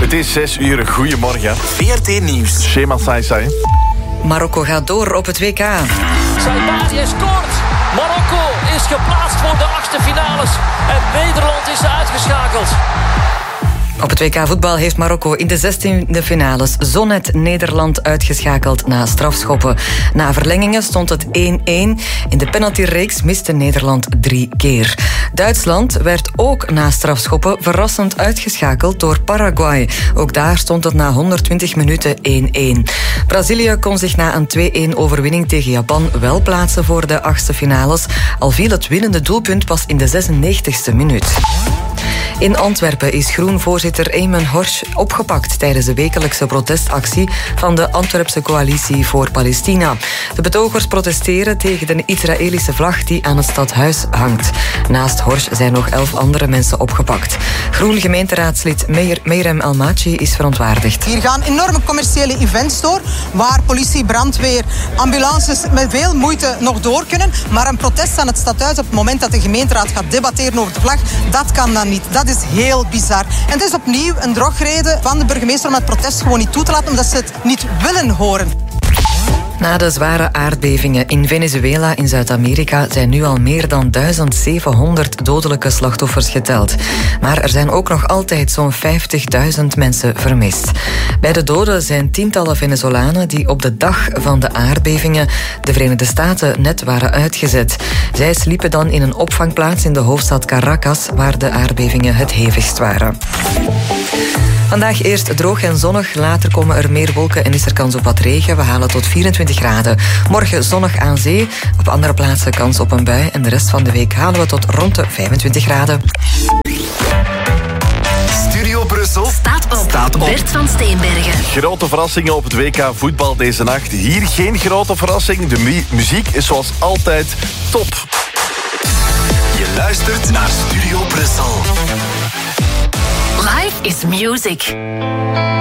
Het is 6 uur. Goedemorgen. VRT Nieuws. Shema Saisai. Marokko gaat door op het WK. Saibari scoort. Marokko is geplaatst voor de achtste finales. En Nederland is uitgeschakeld. Op het WK voetbal heeft Marokko in de 16e finales zo net Nederland uitgeschakeld na strafschoppen. Na verlengingen stond het 1-1. In de penaltyreeks miste Nederland 3 keer. Duitsland werd ook na strafschoppen verrassend uitgeschakeld door Paraguay. Ook daar stond het na 120 minuten 1-1. Brazilië kon zich na een 2-1 overwinning tegen Japan wel plaatsen voor de achtste finales, al viel het winnende doelpunt pas in de 96e minuut. In Antwerpen is Groen-voorzitter Eamon Horsch opgepakt tijdens de wekelijkse protestactie van de Antwerpse coalitie voor Palestina. De betogers protesteren tegen de Israëlische vlag die aan het stadhuis hangt. Naast Horsch zijn nog 11 andere mensen opgepakt. Groen-gemeenteraadslid Meirem Almaci is verontwaardigd. Hier gaan enorme commerciële events door, waar politie, brandweer, ambulances met veel moeite nog door kunnen. Maar een protest aan het stadhuis op het moment dat de gemeenteraad gaat debatteren over de vlag, dat kan dan niet. Dat is heel bizar. En het is opnieuw een drogreden van de burgemeester om het protest gewoon niet toe te laten, omdat ze het niet willen horen. Na de zware aardbevingen in Venezuela in Zuid-Amerika zijn nu al meer dan 1700 dodelijke slachtoffers geteld. Maar er zijn ook nog altijd zo'n 50.000 mensen vermist. Bij de doden zijn tientallen Venezolanen die op de dag van de aardbevingen de Verenigde Staten net waren uitgezet. Zij sliepen dan in een opvangplaats in de hoofdstad Caracas, waar de aardbevingen het hevigst waren. Vandaag eerst droog en zonnig, later komen er meer wolken en is er kans op wat regen. We halen tot 24 graden. Morgen zonnig aan zee, op andere plaatsen kans op een bui en de rest van de week halen we tot rond de 25 graden. Studio Brussel staat op. Bert van Steenbergen. Grote verrassingen op het WK voetbal deze nacht. Hier geen grote verrassing. De muziek is zoals altijd top. Je luistert naar Studio Brussel. Life is music.